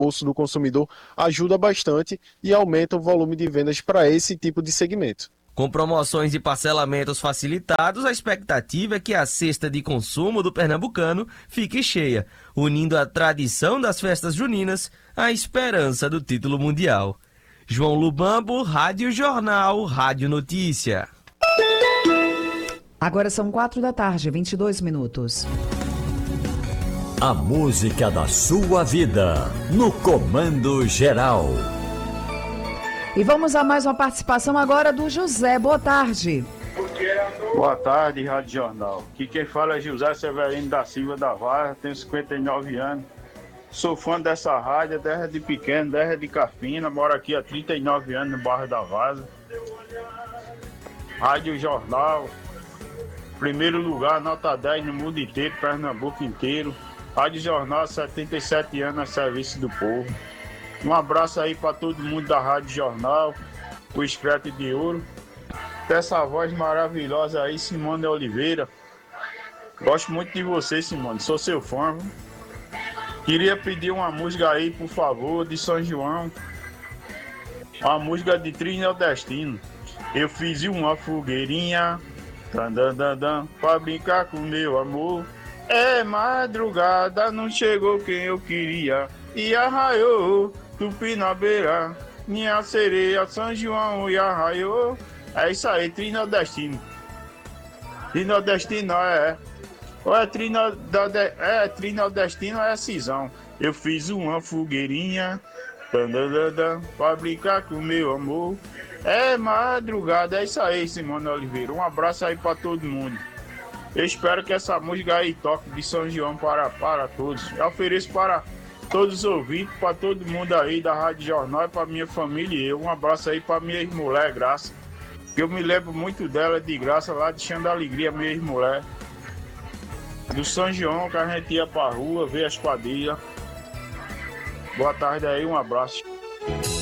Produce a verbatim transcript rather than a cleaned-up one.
bolso do consumidor ajuda bastante e aumenta o volume de vendas para esse tipo de segmento. Com promoções e parcelamentos facilitados, a expectativa é que a cesta de consumo do pernambucano fique cheia, unindo a tradição das festas juninas à esperança do título mundial. João Lubambo, Rádio Jornal, Rádio Notícia. Agora são quatro da tarde, vinte e dois minutos. A música da sua vida, no Comando Geral. E vamos a mais uma participação agora do José. Boa tarde. Boa tarde, Rádio Jornal. Aqui quem fala é José Severino da Silva da Varra, tenho cinquenta e nove anos. Sou fã dessa rádio desde pequeno, desde Carpina, moro aqui há trinta e nove anos no bairro da Vaza. Rádio Jornal, primeiro lugar, nota dez no mundo inteiro, Pernambuco inteiro. Rádio Jornal, setenta e sete anos a serviço do povo. Um abraço aí para todo mundo da Rádio Jornal, o Escrete de Ouro. Dessa voz maravilhosa aí, Simone Oliveira. Gosto muito de você, Simone, sou seu fã. Queria pedir uma música aí, por favor, de São João. Uma música de Trinodestino. Eu fiz uma fogueirinha, dan, dan, dan, dan, pra brincar com meu amor. É madrugada, não chegou quem eu queria. E arraiou, tupi na beira. Minha sereia, São João e arraiou. É isso aí, Trinodestino. Trinodestino é. Ou é Trinodestino, é Trinodestino ou é Cisão. Eu fiz uma fogueirinha, dan, dan, dan, dan, pra brincar com meu amor. É madrugada, é isso aí, Simone Oliveira. Um abraço aí pra todo mundo. Eu espero que essa música aí toque de São João para, para todos. Eu ofereço para todos os ouvintes, para todo mundo aí da Rádio Jornal, para minha família e eu. Um abraço aí para minha ex-mulher, Graça. Eu me lembro muito dela, de Graça, lá de Chão da Alegria, minha ex-mulher. Do São João, que a gente ia pra rua, ver as quadrilhas. Boa tarde aí, um abraço.